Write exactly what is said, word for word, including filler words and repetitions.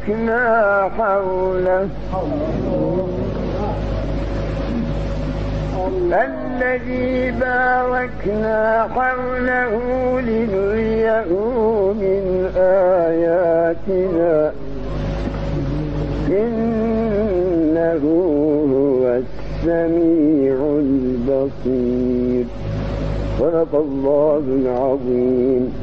باركنا حوله الذي باركنا حوله لنريه من آياتنا إنه هو السميع البصير. صدق الله العظيم.